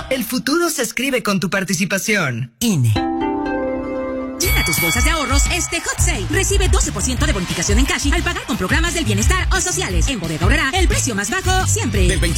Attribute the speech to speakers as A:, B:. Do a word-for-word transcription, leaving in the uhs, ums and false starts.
A: El futuro se escribe con tu participación. I N E.
B: Llena tus bolsas de ahorros este Hot Sale. Recibe doce por ciento de bonificación en cash al pagar con programas del bienestar o sociales. En Bodega Aurrerá, el precio más bajo siempre.
C: Del